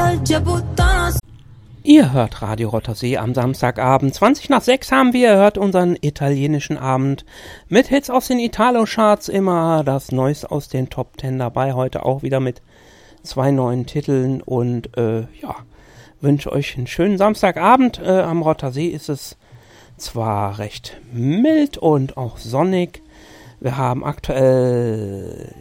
Ihr hört Radio Rottersee am Samstagabend. 6:20 haben wir. Ihr hört unseren italienischen Abend mit Hits aus den Italo-Charts. Immer das Neueste aus den Top 10 dabei. Heute auch wieder mit 2 neuen Titeln. Und wünsche euch einen schönen Samstagabend. Am Rottersee ist es zwar recht mild und auch sonnig. Wir haben aktuell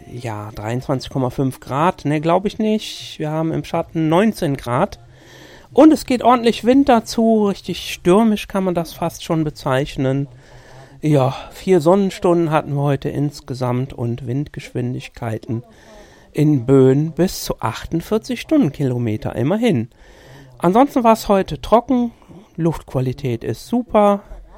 23,5 Grad. Ne, glaube ich nicht. Wir haben im Schatten 19 Grad. Und es geht ordentlich Wind dazu, richtig stürmisch kann man das fast schon bezeichnen. Ja, 4 Sonnenstunden hatten wir heute insgesamt und Windgeschwindigkeiten in Böen bis zu 48 Stundenkilometer, immerhin. Ansonsten war es heute trocken, Luftqualität ist super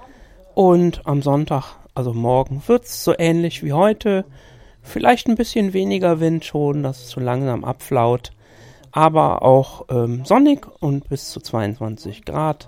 und am Sonntag, also morgen, wird es so ähnlich wie heute. Vielleicht ein bisschen weniger Wind schon, dass es so langsam abflaut. Aber auch sonnig und bis zu 22 Grad,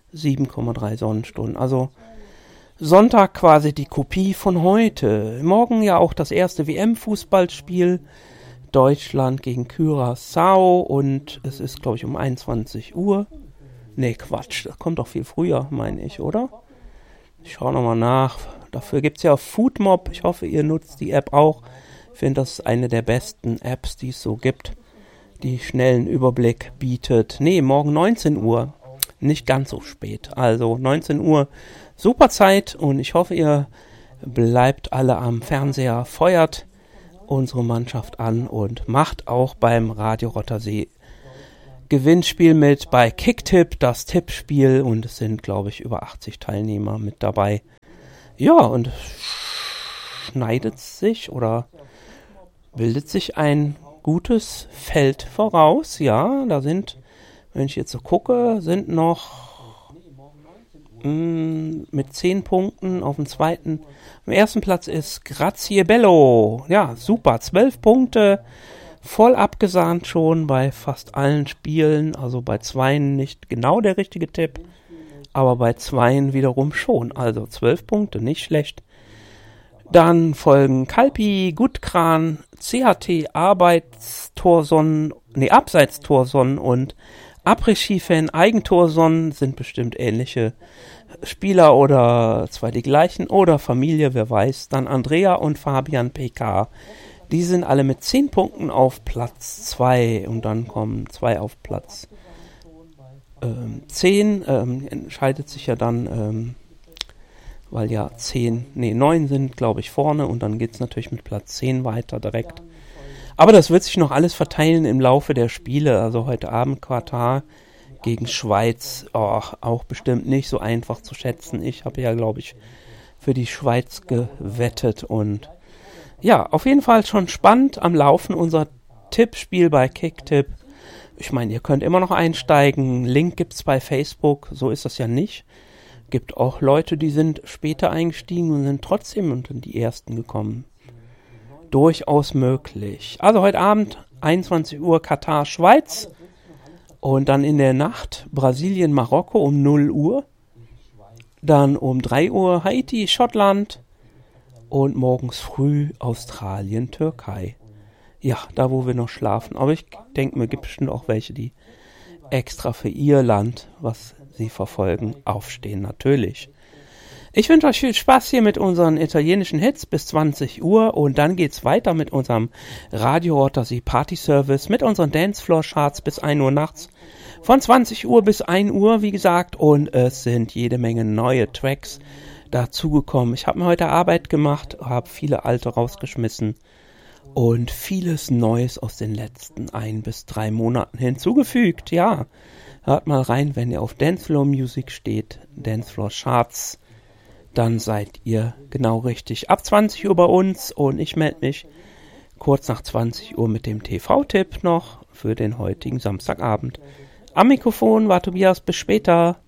7,3 Sonnenstunden. Also Sonntag quasi die Kopie von heute. Morgen ja auch das erste WM-Fußballspiel. Deutschland gegen Curaçao und es ist, glaube ich, um 21 Uhr. Nee, Quatsch, das kommt doch viel früher, meine ich, oder? Ich schaue nochmal nach. Dafür gibt es ja Foodmob. Ich hoffe, ihr nutzt die App auch. Ich finde, das ist eine der besten Apps, die es so gibt, die schnellen Überblick bietet. Nee, morgen 19 Uhr. Nicht ganz so spät. Also 19 Uhr, super Zeit und ich hoffe, ihr bleibt alle am Fernseher, feuert unsere Mannschaft an und macht auch beim Radio Rottersee Gewinnspiel mit bei Kicktipp, das Tippspiel und es sind, glaube ich, über 80 Teilnehmer mit dabei. Ja, und schneidet sich oder bildet sich ein gutes Feld voraus, ja, da sind, wenn ich jetzt so gucke, sind noch mit 10 Punkten auf dem zweiten, am ersten Platz ist Grazie Bello, ja, super, 12 Punkte, voll abgesahnt schon bei fast allen Spielen, also bei 2 nicht genau der richtige Tipp, aber bei 2 wiederum schon, also 12 Punkte, nicht schlecht. Dann folgen Kalpi, Gutkran, CHT, Abseitstorsonnen und Après-Ski-Fan, Eigentorsonnen sind bestimmt ähnliche Spieler oder zwar die gleichen oder Familie, wer weiß. Dann Andrea und Fabian PK. Die sind alle mit 10 Punkten auf Platz 2 und dann kommen 2 auf Platz 10. Entscheidet sich ja dann weil ja 9 sind, glaube ich, vorne und dann geht es natürlich mit Platz 10 weiter direkt. Aber das wird sich noch alles verteilen im Laufe der Spiele. Also heute Abend Katar gegen Schweiz, auch bestimmt nicht so einfach zu schätzen. Ich habe ja, glaube ich, für die Schweiz gewettet und ja, auf jeden Fall schon spannend am Laufen unser Tippspiel bei Kicktipp. Ich meine, ihr könnt immer noch einsteigen. Link gibt's bei Facebook, so ist das ja nicht. Gibt auch Leute, die sind später eingestiegen und sind trotzdem unter die Ersten gekommen. Durchaus möglich. Also heute Abend 21 Uhr Katar, Schweiz und dann in der Nacht Brasilien, Marokko um 0 Uhr. Dann um 3 Uhr Haiti, Schottland und morgens früh Australien, Türkei. Ja, da wo wir noch schlafen. Aber ich denke mir, gibt bestimmt auch welche, die extra für ihr Land, was sie verfolgen, aufstehen natürlich. Ich wünsche euch viel Spaß hier mit unseren italienischen Hits bis 20 Uhr und dann geht's weiter mit unserem Radio Rottersee Party Service, mit unseren Dancefloor Charts bis 1 Uhr nachts, von 20 Uhr bis 1 Uhr, wie gesagt, und es sind jede Menge neue Tracks dazugekommen. Ich habe mir heute Arbeit gemacht, habe viele alte rausgeschmissen und vieles Neues aus den letzten 1 bis 3 Monaten hinzugefügt, ja. Hört mal rein, wenn ihr auf Dancefloor Music steht, Dancefloor Charts, dann seid ihr genau richtig. Ab 20 Uhr bei uns und ich melde mich kurz nach 20 Uhr mit dem TV-Tipp noch für den heutigen Samstagabend. Am Mikrofon war Tobias, bis später.